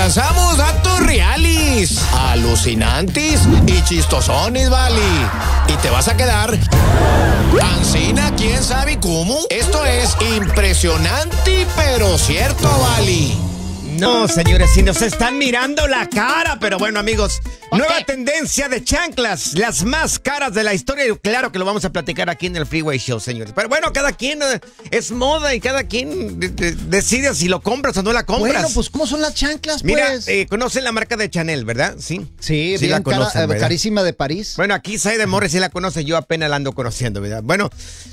lanzamos datos reales, alucinantes y chistosones, vale. Y te vas a quedar ancina, quién sabe cómo. Esto es impresionante, pero cierto, vale. No, señores, si nos están mirando la cara, pero bueno, amigos, nueva tendencia de chanclas, las más caras de la historia, y claro que lo vamos a platicar aquí en el Freeway Show, señores. Pero bueno, cada quien es moda y cada quien decide si lo compras o no la compras. Bueno, pues, ¿cómo son las chanclas, Mira, pues? conocen la marca de Chanel, ¿verdad? Sí. Sí, bien la conocen, ¿verdad? carísima de París. Bueno, aquí Saide Morris sí la conoce, yo apenas la ando conociendo, ¿verdad? Bueno,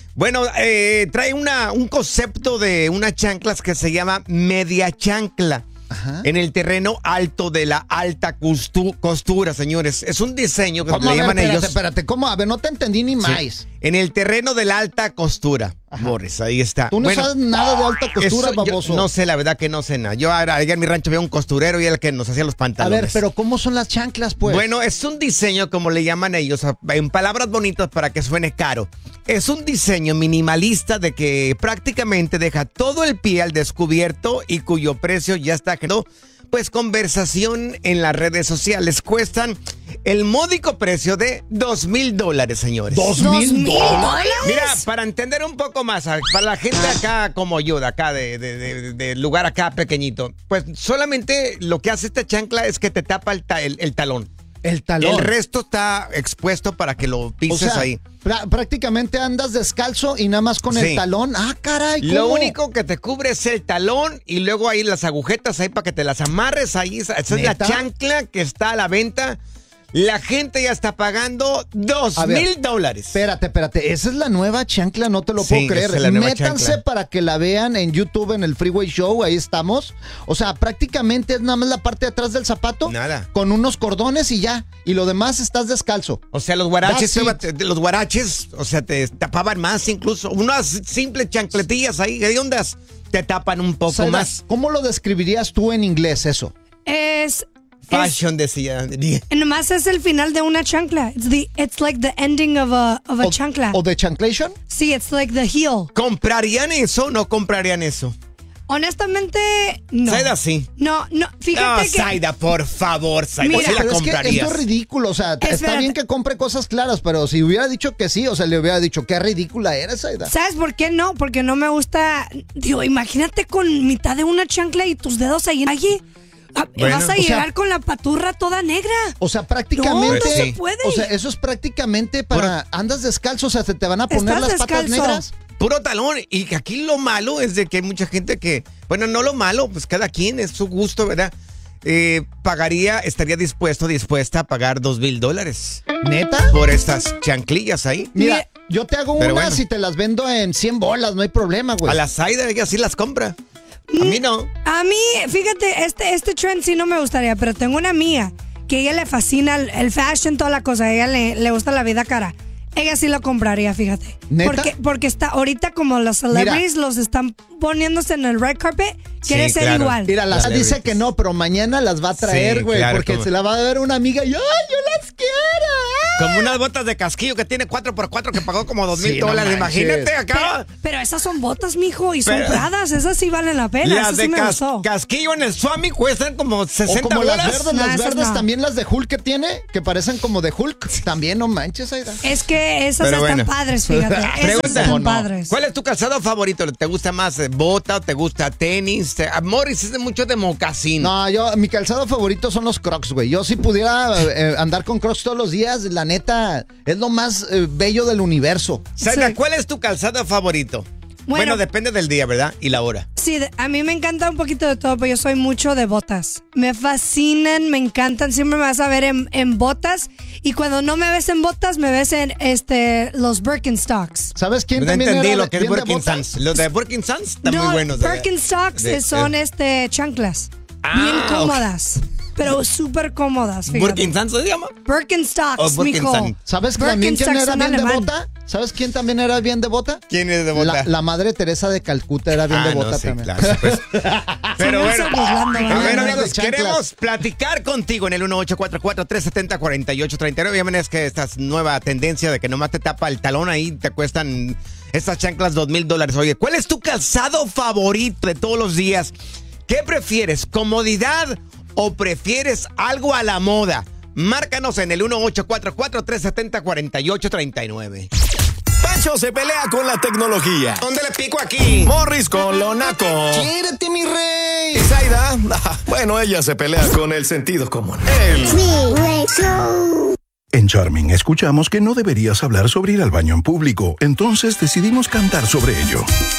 trae un concepto de unas chanclas que se llama media chancla. Ajá. En el terreno alto de la alta costura, señores. Es un diseño que le llaman ellos. Espérate, ¿cómo? A ver, no te entendí ni más. Sí. En el terreno de la alta costura. Morris, ahí está. Tú no sabes nada de alta costura, baboso. Yo no sé, la verdad que no sé nada. Yo allá en mi rancho había un costurero y era el que nos hacía los pantalones. A ver, pero ¿cómo son las chanclas, pues? Bueno, es un diseño, como le llaman ellos, en palabras bonitas para que suene caro. Es un diseño minimalista de que prácticamente deja todo el pie al descubierto y cuyo precio ya está generando, pues, conversación en las redes sociales. Cuestan el módico precio de $2,000, señores. $2,000. Mira, para entender un poco más, para la gente acá como yo, de acá, de lugar acá pequeñito, pues solamente lo que hace esta chancla es que te tapa el talón. El talón. El resto está expuesto para que lo pises, o sea, ahí. Prácticamente andas descalzo y nada más con el talón. Ah, caray, ¿cómo? Lo único que te cubre es el talón y luego ahí las agujetas ahí para que te las amarres ahí. Esa es la chancla que está a la venta. La gente ya está pagando $2,000. Espérate. Esa es la nueva chancla, no te lo puedo creer. Esa es la nueva Métanse chancla para que la vean en YouTube, en el Freeway Show, ahí estamos. O sea, prácticamente es nada más la parte de atrás del zapato. Nada. Con unos cordones y ya. Y lo demás estás descalzo. O sea, los guaraches, o sea, te tapaban más incluso. Unas simples chancletillas ahí, ¿de ondas? Te tapan un poco más. ¿Cómo lo describirías tú en inglés eso? Fashion, decía. Nomás es el final de una chancla. It's like the ending of a chancla. ¿O de chanclation? Sí, it's like the heel. ¿Comprarían eso o no comprarían eso? Honestamente, no. Saida, sí. No, fíjate que... Saida, por favor, Saida. Mira, ¿sí la pero comprarías? es que esto es ridículo, o sea, está bien que compre cosas claras, pero si hubiera dicho que sí, o sea, le hubiera dicho qué ridícula eres, Saida. ¿Sabes por qué no? Porque no me gusta... Digo, imagínate con mitad de una chancla y tus dedos ahí. Bueno, vas a llegar con la paturra toda negra. O sea, prácticamente... No se puede. O sea, eso es prácticamente para... Andas descalzo, o sea, te van a poner las patas negras. Puro talón. Y aquí lo malo es de que hay mucha gente que... Bueno, no lo malo, pues cada quien es su gusto, ¿verdad? Estaría dispuesta a pagar $2,000. ¿Neta? Por estas chanclillas ahí. Mira, yo te hago Pero unas bueno. y te las vendo en $100, no hay problema, güey. A la Saida, ella sí las compra. A mí no. A mí, fíjate, este trend sí no me gustaría, pero tengo una amiga que a ella le fascina el fashion, toda la cosa. A ella le gusta la vida cara. Ella sí lo compraría, fíjate. ¿Neta? Porque está ahorita como los celebrities los están poniéndose en el red carpet, quiere ser claro. igual. Mira, la dice que no, pero mañana las va a traer, Sí, güey, claro, porque como... se la va a ver una amiga y ¡ay, yo las quiero! Como unas botas de casquillo que tiene 4x4 que pagó como $2,000. Sí, no Imagínate manches. acá. Pero esas son botas, mijo, y son Pradas, esas sí valen la pena. Las Esas de sí me gustó. casquillo en el Swami cuestan como 60 O como bolas. las verdes, No, las esas verdes no. también las de Hulk que tiene, que parecen como de Hulk. También, no manches, Aida. Es que esas Pero están bueno. padres, fíjate. Esas Pregunta. están No, no. padres. ¿Cuál es tu calzado favorito? ¿Te gusta más bota o te gusta tenis? Morris es mucho de mocasín. No, mi calzado favorito son los Crocs, güey. Yo si pudiera andar con Crocs todos los días, la neta, es lo más bello del universo. Saida, Sí. ¿cuál es tu calzado favorito? Bueno, depende del día, ¿verdad? Y la hora. Sí, a mí me encanta un poquito de todo, pero yo soy mucho de botas. Me fascinan, me encantan. Siempre me vas a ver en botas. Y cuando no me ves en botas, me ves en los Birkenstocks. ¿Sabes quién No también entendí era lo que es bien de Birkin botas? Sans. Los de Birkin Sans están muy buenos. Birkenstocks son chanclas. Bien cómodas. Pero súper cómodas, fíjate. ¿Birkin Sans se llama? Birkenstocks, O Birkin mijo. Sans. ¿Sabes también quién Birkenstocks era son bien de alemán. bota? ¿Sabes quién también era bien de bota? ¿Quién es de bota? La madre Teresa de Calcuta era bien de bota no, sí, también. claro, pues. Pero Sí, bueno, no se burlando, a ver, ¿verdad? amigos, De chanclas. queremos platicar contigo en el 1844-370-4839. Ya ves que esta nueva tendencia de que nomás te tapa el talón ahí, te cuestan estas chanclas $2,000. Oye, ¿cuál es tu calzado favorito de todos los días? ¿Qué prefieres, comodidad o prefieres algo a la moda? Márcanos en el 1844-370-4839. Pancho se pelea con la tecnología. ¿Dónde le pico aquí? Morris con lo naco. ¡Quiérete, mi rey! Y Zaida, bueno, ella se pelea con el sentido común. En Charming escuchamos que no deberías hablar sobre ir al baño en público, entonces decidimos cantar sobre ello.